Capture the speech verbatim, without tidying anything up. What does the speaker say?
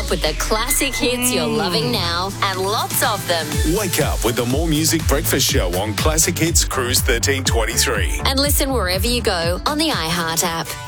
up with the classic hits you're loving now and lots of them. Wake up with the More Music Breakfast Show on Classic Hits Cruise thirteen twenty-three. And listen wherever you go on the iHeart app.